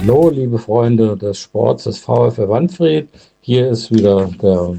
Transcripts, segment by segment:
Hallo, liebe Freunde des Sports des VfL Wanfried. Hier ist wieder der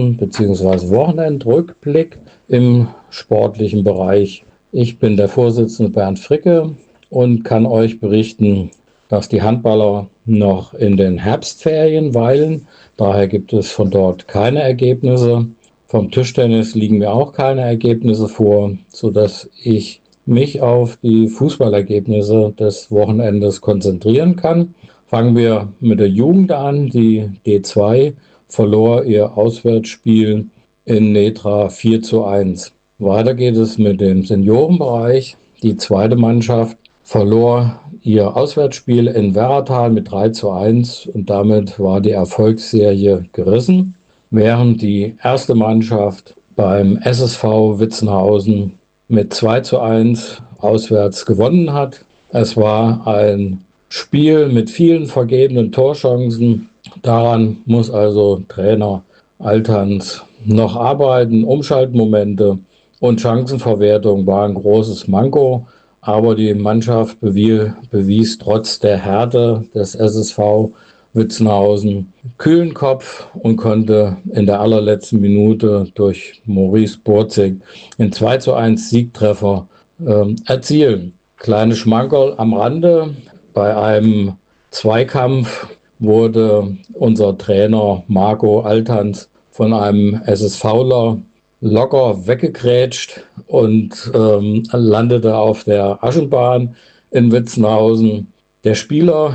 bzw. Wochenendrückblick im sportlichen Bereich. Ich bin der Vorsitzende Bernd Fricke und kann euch berichten, dass die Handballer noch in den Herbstferien weilen. Daher gibt es von dort keine Ergebnisse. Vom Tischtennis liegen mir auch keine Ergebnisse vor, sodass ich mich auf die Fußballergebnisse des Wochenendes konzentrieren kann. Fangen wir mit der Jugend an. Die D2 verlor ihr Auswärtsspiel in Netra 4:1. Weiter geht es mit dem Seniorenbereich. Die zweite Mannschaft verlor ihr Auswärtsspiel in Werratal mit 3:1 und damit war die Erfolgsserie gerissen, während die erste Mannschaft beim SSV Witzenhausen mit 2:1 auswärts gewonnen hat. Es war ein Spiel mit vielen vergebenen Torchancen. Daran muss also Trainer Altans noch arbeiten. Umschaltmomente und Chancenverwertung waren ein großes Manko, aber die Mannschaft bewies trotz der Härte des SSV Witzenhausen kühlen Kopf und konnte in der allerletzten Minute durch Maurice Borzig den 2:1 Siegtreffer erzielen. Kleine Schmankerl am Rande: Bei einem Zweikampf wurde unser Trainer Marco Altans von einem SSVler locker weggegrätscht und landete auf der Aschenbahn in Witzenhausen. Der Spieler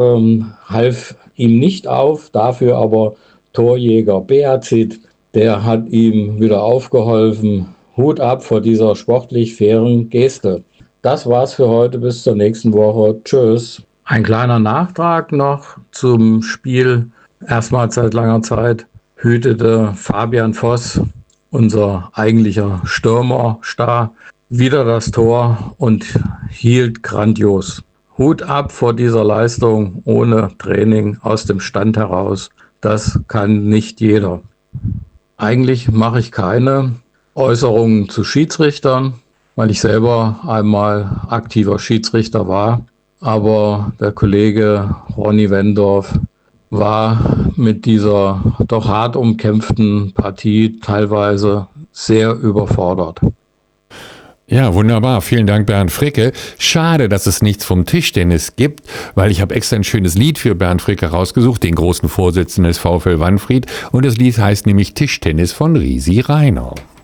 half ihm nicht auf, dafür aber Torjäger Beazit, der hat ihm wieder aufgeholfen. Hut ab vor dieser sportlich fairen Geste. Das war's für heute, bis zur nächsten Woche. Tschüss. Ein kleiner Nachtrag noch zum Spiel. Erstmals seit langer Zeit hütete Fabian Voss, unser eigentlicher Stürmerstar, wieder das Tor und hielt grandios. Hut ab vor dieser Leistung ohne Training aus dem Stand heraus. Das kann nicht jeder. Eigentlich mache ich keine Äußerungen zu Schiedsrichtern, weil ich selber einmal aktiver Schiedsrichter war. Aber der Kollege Ronny Wendorf war mit dieser doch hart umkämpften Partie teilweise sehr überfordert. Ja, wunderbar. Vielen Dank, Bernd Fricke. Schade, dass es nichts vom Tischtennis gibt, weil ich habe extra ein schönes Lied für Bernd Fricke rausgesucht, den großen Vorsitzenden des VfL Wanfried. Und das Lied heißt nämlich Tischtennis von Risi Rainer.